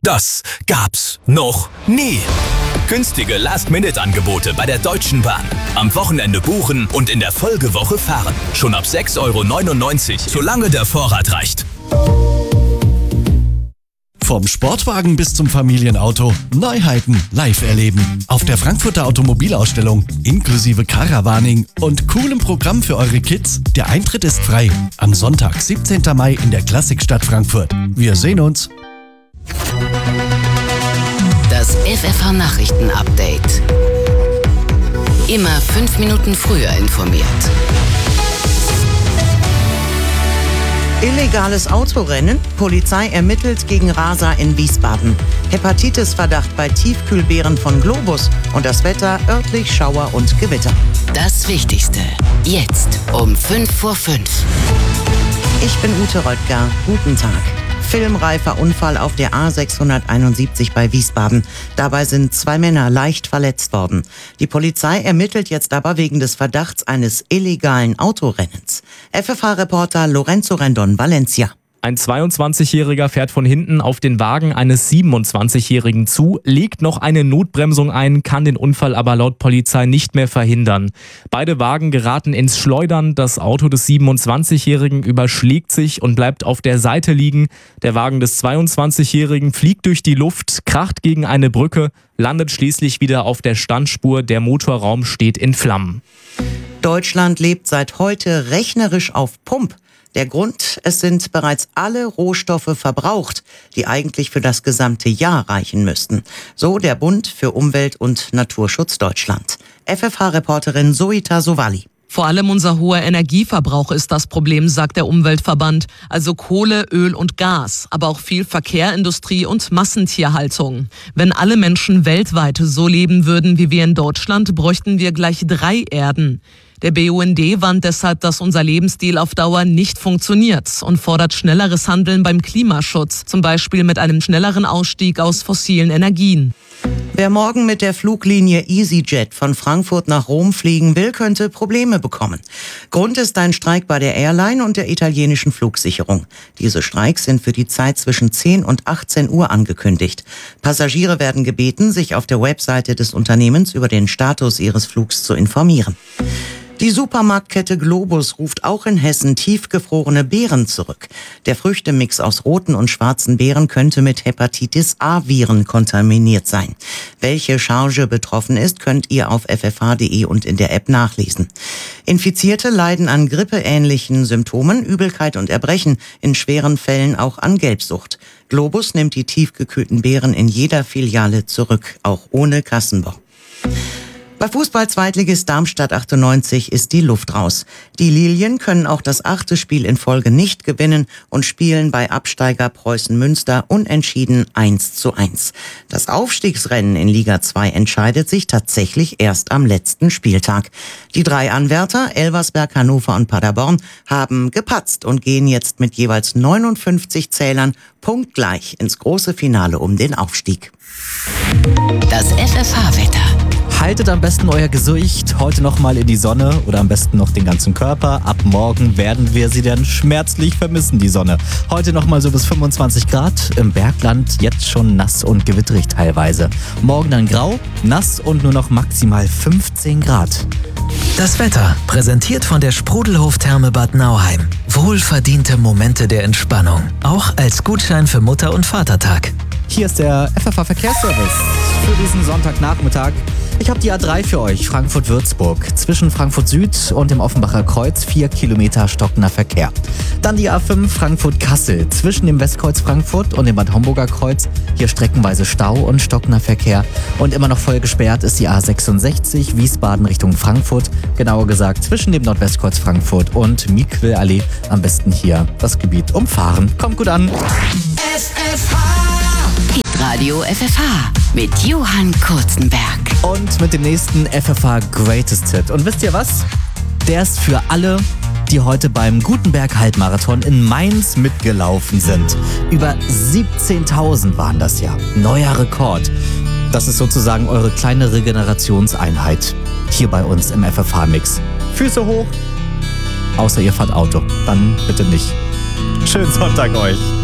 Das gab's noch nie. Günstige Last-Minute-Angebote bei der Deutschen Bahn. Am Wochenende buchen und in der Folgewoche fahren. Schon ab 6,99 €, solange der Vorrat reicht. Vom Sportwagen bis zum Familienauto. Neuheiten live erleben. Auf der Frankfurter Automobilausstellung. Inklusive Caravaning und coolem Programm für eure Kids. Der Eintritt ist frei. Am Sonntag, 17. Mai in der Klassikstadt Frankfurt. Wir sehen uns. Das FFH-Nachrichten-Update. Immer 5 Minuten früher informiert. Illegales Autorennen. Polizei ermittelt gegen Raser in Wiesbaden. Hepatitis-Verdacht bei Tiefkühlbeeren von Globus. Und das Wetter, örtlich Schauer und Gewitter. Das Wichtigste. Jetzt um 5:05 Uhr. Ich bin Ute Röttger. Guten Tag. Filmreifer Unfall auf der A671 bei Wiesbaden. Dabei sind 2 Männer leicht verletzt worden. Die Polizei ermittelt jetzt aber wegen des Verdachts eines illegalen Autorennens. FFH-Reporter Lorenzo Rendon, Valencia. Ein 22-Jähriger fährt von hinten auf den Wagen eines 27-Jährigen zu, legt noch eine Notbremsung ein, kann den Unfall aber laut Polizei nicht mehr verhindern. Beide Wagen geraten ins Schleudern, das Auto des 27-Jährigen überschlägt sich und bleibt auf der Seite liegen. Der Wagen des 22-Jährigen fliegt durch die Luft, kracht gegen eine Brücke, landet schließlich wieder auf der Standspur, der Motorraum steht in Flammen. Deutschland lebt seit heute rechnerisch auf Pump. Der Grund, es sind bereits alle Rohstoffe verbraucht, die eigentlich für das gesamte Jahr reichen müssten. So der Bund für Umwelt und Naturschutz Deutschland. FFH-Reporterin Zoita Sowali. Vor allem unser hoher Energieverbrauch ist das Problem, sagt der Umweltverband. Also Kohle, Öl und Gas, aber auch viel Verkehr, Industrie und Massentierhaltung. Wenn alle Menschen weltweit so leben würden wie wir in Deutschland, bräuchten wir gleich 3 Erden. Der BUND warnt deshalb, dass unser Lebensstil auf Dauer nicht funktioniert und fordert schnelleres Handeln beim Klimaschutz, zum Beispiel mit einem schnelleren Ausstieg aus fossilen Energien. Wer morgen mit der Fluglinie EasyJet von Frankfurt nach Rom fliegen will, könnte Probleme bekommen. Grund ist ein Streik bei der Airline und der italienischen Flugsicherung. Diese Streiks sind für die Zeit zwischen 10 und 18 Uhr angekündigt. Passagiere werden gebeten, sich auf der Webseite des Unternehmens über den Status ihres Flugs zu informieren. Die Supermarktkette Globus ruft auch in Hessen tiefgefrorene Beeren zurück. Der Früchtemix aus roten und schwarzen Beeren könnte mit Hepatitis-A-Viren kontaminiert sein. Welche Charge betroffen ist, könnt ihr auf ffh.de und in der App nachlesen. Infizierte leiden an grippeähnlichen Symptomen, Übelkeit und Erbrechen, in schweren Fällen auch an Gelbsucht. Globus nimmt die tiefgekühlten Beeren in jeder Filiale zurück, auch ohne Kassenbon. Bei Fußball-Zweitligist Darmstadt 98 ist die Luft raus. Die Lilien können auch das 8. Spiel in Folge nicht gewinnen und spielen bei Absteiger Preußen Münster unentschieden 1:1. Das Aufstiegsrennen in Liga 2 entscheidet sich tatsächlich erst am letzten Spieltag. Die 3 Anwärter, Elversberg, Hannover und Paderborn, haben gepatzt und gehen jetzt mit jeweils 59 Zählern punktgleich ins große Finale um den Aufstieg. Das FFH-Wetter. Haltet am besten euer Gesicht heute nochmal in die Sonne oder am besten noch den ganzen Körper. Ab morgen werden wir sie dann schmerzlich vermissen, die Sonne. Heute nochmal so bis 25 Grad. Im Bergland jetzt schon nass und gewitterig teilweise. Morgen dann grau, nass und nur noch maximal 15 Grad. Das Wetter, präsentiert von der Sprudelhof-Therme Bad Nauheim. Wohlverdiente Momente der Entspannung. Auch als Gutschein für Mutter- und Vatertag. Hier ist der FFH-Verkehrsservice für diesen Sonntagnachmittag. Ich habe die A3 für euch, Frankfurt-Würzburg. Zwischen Frankfurt Süd und dem Offenbacher Kreuz 4 Kilometer stockender Verkehr. Dann die A5 Frankfurt-Kassel. Zwischen dem Westkreuz Frankfurt und dem Bad Homburger Kreuz. Hier streckenweise Stau und stockender Verkehr. Und immer noch voll gesperrt ist die A66 Wiesbaden Richtung Frankfurt. Genauer gesagt zwischen dem Nordwestkreuz Frankfurt und Miquelallee. Am besten hier das Gebiet umfahren. Kommt gut an. Radio FFH mit Johann Kurzenberg. Und mit dem nächsten FFH Greatest Hit. Und wisst ihr was? Der ist für alle, die heute beim Gutenberg-Halbmarathon in Mainz mitgelaufen sind. Über 17.000 waren das ja. Neuer Rekord. Das ist sozusagen eure kleine Regenerationseinheit. Hier bei uns im FFH-Mix. Füße hoch. Außer ihr fahrt Auto. Dann bitte nicht. Schönen Sonntag euch.